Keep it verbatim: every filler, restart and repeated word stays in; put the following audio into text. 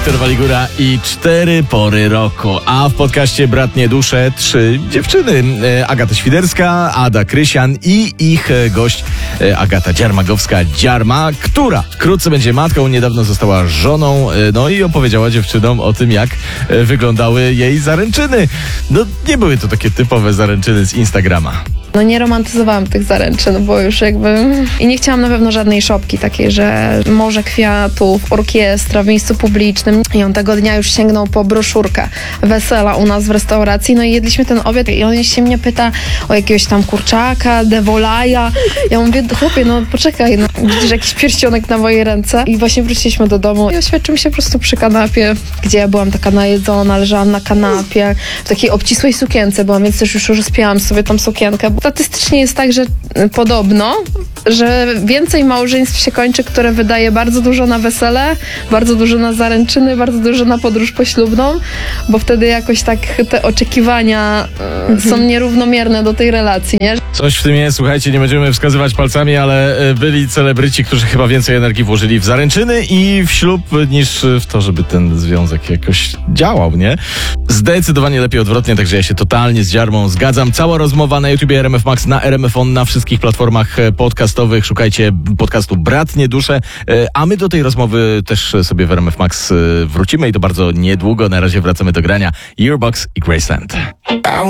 Wiktor Waligura i cztery pory roku. A w podcaście Bratnie Dusze trzy dziewczyny. Agata Świderska, Ada Krysian i ich gość Agata Dziarmagowska-Dziarma, która wkrótce będzie matką, niedawno została żoną, no i opowiedziała dziewczynom o tym, jak wyglądały jej zaręczyny. No nie były to takie typowe zaręczyny z Instagrama. No nie romantyzowałam tych zaręczyn, bo już jakby... I nie chciałam na pewno żadnej szopki takiej, że morze kwiatów, orkiestra w miejscu publicznym. I on tego dnia już sięgnął po broszurkę wesela u nas w restauracji. No i jedliśmy ten obiad i on się mnie pyta o jakiegoś tam kurczaka, devolaja. Ja mówię, chłopie, no poczekaj, no, widzisz jakiś pierścionek na mojej ręce. I właśnie wróciliśmy do domu i oświadczył mi się po prostu przy kanapie, gdzie ja byłam taka najedzona, leżałam na kanapie, w takiej obcisłej sukience byłam, więc też już rozpięłam sobie tą sukienkę. Statystycznie jest tak, że podobno, że więcej małżeństw się kończy, które wydaje bardzo dużo na wesele, bardzo dużo na zaręczyny, bardzo dużo na podróż poślubną, bo wtedy jakoś tak te oczekiwania mhm. są nierównomierne do tej relacji, nie? Coś w tym jest, słuchajcie, nie będziemy wskazywać palcami, ale byli celebryci, którzy chyba więcej energii włożyli w zaręczyny i w ślub niż w to, żeby ten związek jakoś działał, nie? Zdecydowanie lepiej odwrotnie, także ja się totalnie z Dziarmą zgadzam. Cała rozmowa na YouTubie R M F Max, na R M F On, na wszystkich platformach podcastowych. Szukajcie podcastu Bratnie Dusze, a my do tej rozmowy też sobie w R M F Max wrócimy i to bardzo niedługo. Na razie wracamy do grania Yearbox i Graceland.